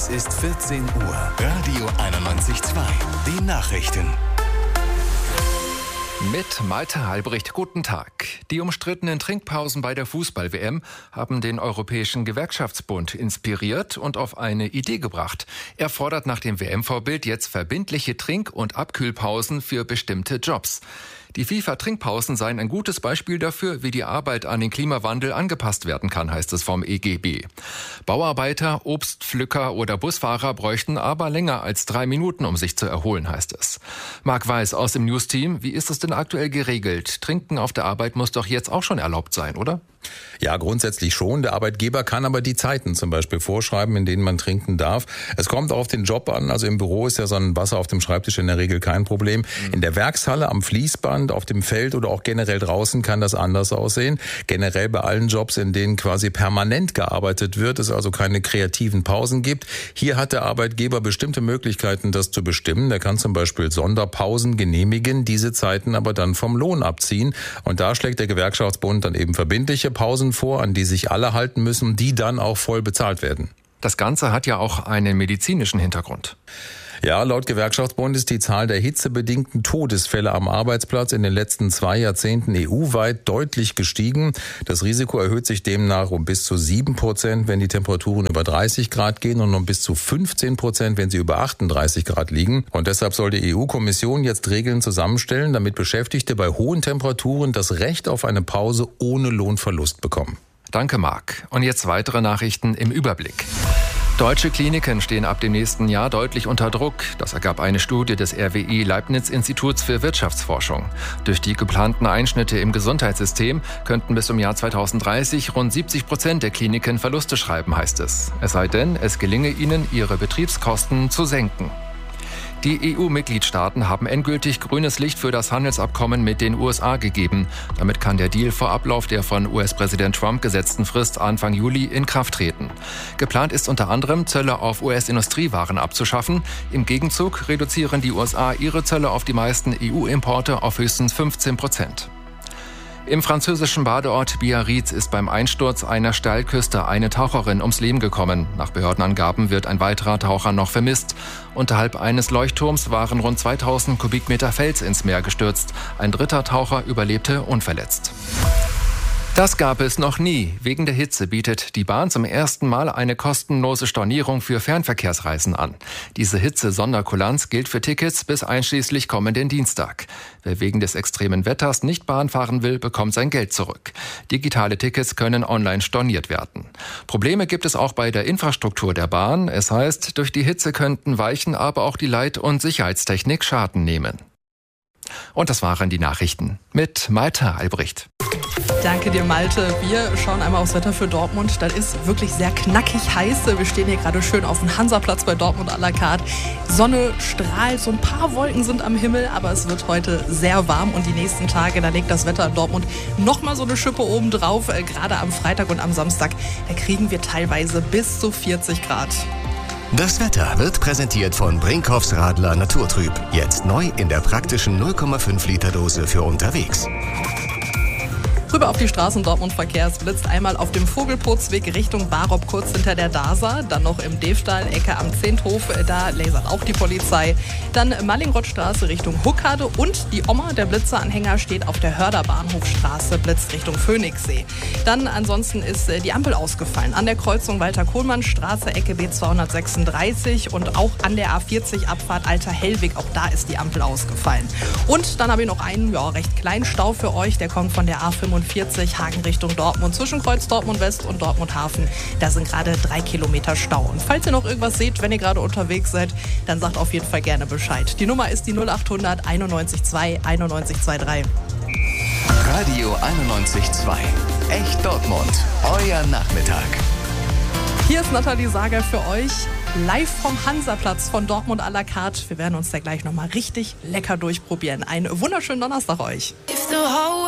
Es ist 14 Uhr. Radio 91.2. Die Nachrichten. Mit Malte Halbricht, guten Tag. Die umstrittenen Trinkpausen bei der Fußball-WM haben den Europäischen Gewerkschaftsbund inspiriert und auf eine Idee gebracht. Er fordert nach dem WM-Vorbild jetzt verbindliche Trink- und Abkühlpausen für bestimmte Jobs. Die FIFA-Trinkpausen seien ein gutes Beispiel dafür, wie die Arbeit an den Klimawandel angepasst werden kann, heißt es vom EGB. Bauarbeiter, Obstpflücker oder Busfahrer bräuchten aber länger als 3 Minuten, um sich zu erholen, heißt es. Marc Weiß aus dem News-Team, wie ist es denn aktuell geregelt? Trinken auf der Arbeit muss doch jetzt auch schon erlaubt sein, oder? Ja, grundsätzlich schon. Der Arbeitgeber kann aber die Zeiten zum Beispiel vorschreiben, in denen man trinken darf. Es kommt auch auf den Job an. Also im Büro ist ja so ein Wasser auf dem Schreibtisch in der Regel kein Problem. In der Werkshalle, am Fließband, auf dem Feld oder auch generell draußen kann das anders aussehen. Generell bei allen Jobs, in denen quasi permanent gearbeitet wird, es also keine kreativen Pausen gibt. Hier hat der Arbeitgeber bestimmte Möglichkeiten, das zu bestimmen. Der kann zum Beispiel Sonderpausen genehmigen, diese Zeiten aber dann vom Lohn abziehen. Und da schlägt der Gewerkschaftsbund dann eben verbindliche Pausen vor, an die sich alle halten müssen, die dann auch voll bezahlt werden. Das Ganze hat ja auch einen medizinischen Hintergrund. Ja, laut Gewerkschaftsbund ist die Zahl der hitzebedingten Todesfälle am Arbeitsplatz in den letzten 2 Jahrzehnten EU-weit deutlich gestiegen. Das Risiko erhöht sich demnach um bis zu 7%, wenn die Temperaturen über 30 Grad gehen und um bis zu 15%, wenn sie über 38 Grad liegen. Und deshalb soll die EU-Kommission jetzt Regeln zusammenstellen, damit Beschäftigte bei hohen Temperaturen das Recht auf eine Pause ohne Lohnverlust bekommen. Danke, Marc. Und jetzt weitere Nachrichten im Überblick. Deutsche Kliniken stehen ab dem nächsten Jahr deutlich unter Druck. Das ergab eine Studie des RWI Leibniz-Instituts für Wirtschaftsforschung. Durch die geplanten Einschnitte im Gesundheitssystem könnten bis zum Jahr 2030 rund 70% der Kliniken Verluste schreiben, heißt es. Es sei denn, es gelinge ihnen, ihre Betriebskosten zu senken. Die EU-Mitgliedstaaten haben endgültig grünes Licht für das Handelsabkommen mit den USA gegeben. Damit kann der Deal vor Ablauf der von US-Präsident Trump gesetzten Frist Anfang Juli in Kraft treten. Geplant ist unter anderem, Zölle auf US-Industriewaren abzuschaffen. Im Gegenzug reduzieren die USA ihre Zölle auf die meisten EU-Importe auf höchstens 15%. Im französischen Badeort Biarritz ist beim Einsturz einer Steilküste eine Taucherin ums Leben gekommen. Nach Behördenangaben wird ein weiterer Taucher noch vermisst. Unterhalb eines Leuchtturms waren rund 2000 Kubikmeter Fels ins Meer gestürzt. Ein dritter Taucher überlebte unverletzt. Das gab es noch nie. Wegen der Hitze bietet die Bahn zum ersten Mal eine kostenlose Stornierung für Fernverkehrsreisen an. Diese Hitze-Sonderkulanz gilt für Tickets bis einschließlich kommenden Dienstag. Wer wegen des extremen Wetters nicht Bahn fahren will, bekommt sein Geld zurück. Digitale Tickets können online storniert werden. Probleme gibt es auch bei der Infrastruktur der Bahn. Es heißt, durch die Hitze könnten Weichen, aber auch die Leit- und Sicherheitstechnik Schaden nehmen. Und das waren die Nachrichten mit Malte Halbricht. Danke dir, Malte. Wir schauen einmal aufs Wetter für Dortmund. Das ist wirklich sehr knackig heiß. Wir stehen hier gerade schön auf dem Hansaplatz bei Dortmund à la carte. Sonne strahlt, so ein paar Wolken sind am Himmel, aber es wird heute sehr warm und die nächsten Tage, da legt das Wetter in Dortmund nochmal so eine Schippe oben drauf. Gerade am Freitag und am Samstag, da kriegen wir teilweise bis zu 40 Grad. Das Wetter wird präsentiert von Brinkhoffs Radler Naturtrüb. Jetzt neu in der praktischen 0,5 Liter Dose für unterwegs. Rüber auf die Straßen Dortmund Verkehrsblitz. Einmal auf dem Vogelpurzweg Richtung Barop kurz hinter der DASA. Dann noch im Devstal, Ecke am Zehnthof. Da lasert auch die Polizei. Dann Mallingrothstraße Richtung Huckade. Und die Oma, der Blitzeranhänger, steht auf der Hörderbahnhofstraße, blitzt Richtung Phoenixsee. Dann ansonsten ist die Ampel ausgefallen. An der Kreuzung Walter-Kohlmann-Straße, Ecke B236. Und auch an der A40 Abfahrt Alter Hellweg. Auch da ist die Ampel ausgefallen. Und dann habe ich noch einen recht kleinen Stau für euch. Der kommt von der A45 Hagen Richtung Dortmund, zwischen Kreuz Dortmund West und Dortmund Hafen. Da sind gerade 3 Kilometer Stau. Und falls ihr noch irgendwas seht, wenn ihr gerade unterwegs seid, dann sagt auf jeden Fall gerne Bescheid. Die Nummer ist die 0800 91 2 91 23. Radio 91.2. Echt Dortmund. Euer Nachmittag. Hier ist Nathalie Sager für euch. Live vom Hansaplatz von Dortmund à la carte. Wir werden uns da gleich nochmal richtig lecker durchprobieren. Einen wunderschönen Donnerstag euch.